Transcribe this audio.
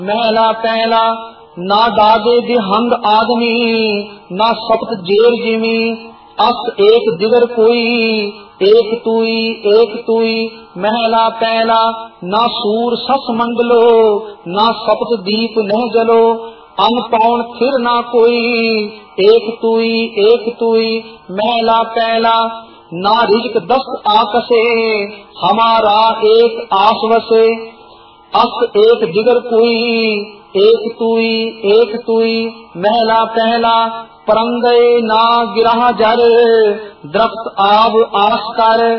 महला पहला ना दागे दिहंग आदमी ना सप्त जेर जिमी अस एक दिगर कोई एक तुई महला पहला ना सूर सस मंडलो ना सप्त दीप नह जलो अन पौन फिर ना कोई एक तुई महला पहला ना रिजक दस्त आकसे हमारा एक आस वसे अस एक दिगर कोई एक तुई महला पहला परंगए ना गिरह जर दरख्त आब आस कर